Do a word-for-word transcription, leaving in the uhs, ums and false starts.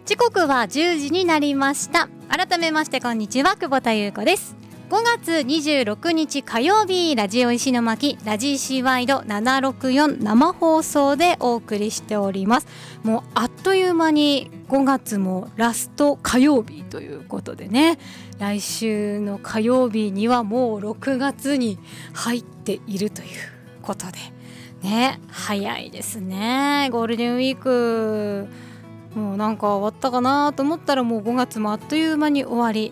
時刻はじゅうじになりました。改めましてこんにちは、久保田優子です。ごがつにじゅうろくにち火曜日、ラジオ石巻ラジシワイドななろくよん生放送でお送りしております。もうあっという間にごがつもラスト火曜日ということでね、来週の火曜日にはもうろくがつに入っているということでね、早いですね。ゴールデンウィークもうなんか終わったかなと思ったらもうごがつもあっという間に終わり、